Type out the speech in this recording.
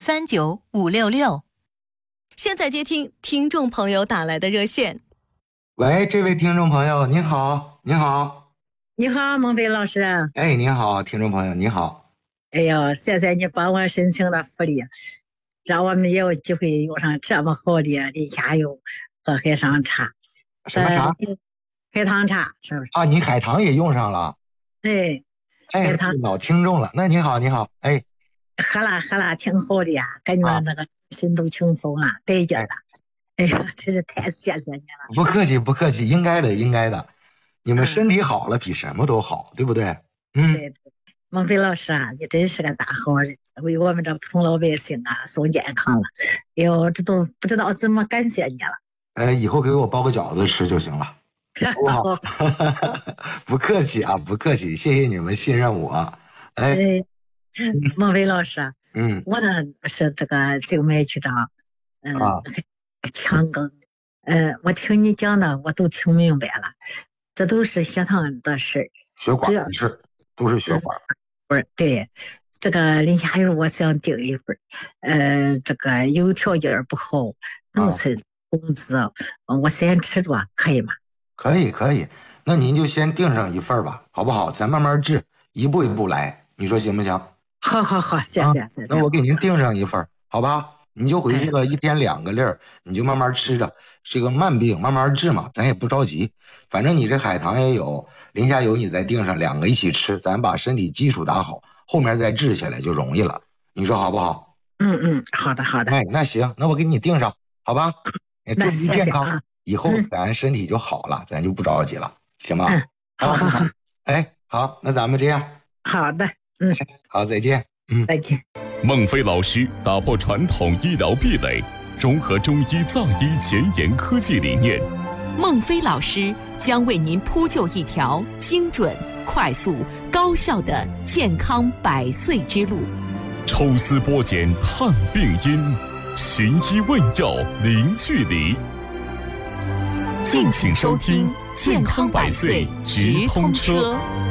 024395566。 现在接听听众朋友打来的热线。 喂，这位听众朋友，您好，您好。 你好，孟飞老师。 哎，您好，听众朋友，你好。 哎呦，谢谢你帮我申请了福利，让我们也有机会用上这么好的林下油和海棠茶。 什么茶？ 海棠茶是不是？ 啊，你海棠也用上了。 对， 哎，老听众了。那你好，你好。哎， 喝了挺好的呀，感觉那个心都轻松了，得劲了。哎呀，真是太谢谢你了。 不客气，不客气，应该的，应该的。你们身体好了，比什么都好，对不对？ 对。孟飞老师啊，你真是个大好人，为我们这普通老百姓啊送健康了。哎呦，这都不知道怎么感谢你了。 以后给我包个饺子吃就行了。好，不客气啊，不客气，谢谢你们信任我。哎， 孟飞老师，我呢是这个静脉曲张，强梗，我听你讲的我都听明白了，这都是血糖的事， 血管的事，都是血管。 不是，对，这个林下油我想订一份，这个有条件不好，农村工资，我先吃着，可以吗？ 可以，可以，那您就先订上一份吧，好不好？咱慢慢治，一步一步来，你说行不行？ 好，谢谢。 那我给您订上一份，好吧？你就回去了，1天2个粒儿，你就慢慢吃着，这个慢病慢慢治嘛，咱也不着急。反正你这海棠也有，林下油你再订上2个一起吃，咱把身体基础打好，后面再治下来就容易了。你说好不好？ 好的。 哎，那行，那我给你订上，好吧？祝你健康。 谢谢以后咱身体就好了，咱就不着急了，行吗？ 好。 哎，好，那咱们这样。 好的， 好，再见。 再见。 孟飞老师打破传统医疗壁垒，融合中医藏医前沿科技理念。 孟飞老师将为您铺就一条精准、快速、高效的健康100岁之路。 抽丝剥茧探病因，寻医问药零距离。 敬请收听健康100岁直通车。